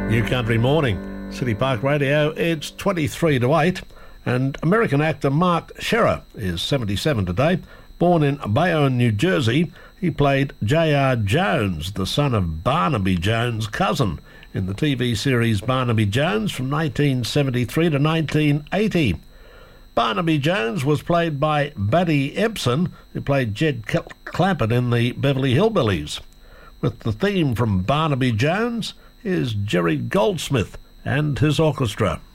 New Country Morning, City Park Radio. It's 23 to 8, and American actor Mark Shearer is 77 today. Born in Bayonne, New Jersey, he played J.R. Jones, the son of Barnaby Jones' cousin, in the TV series Barnaby Jones from 1973 to 1980. Barnaby Jones was played by Buddy Ebsen, who played Jed Clampett in the Beverly Hillbillies. With the theme from Barnaby Jones is Jerry Goldsmith and his orchestra.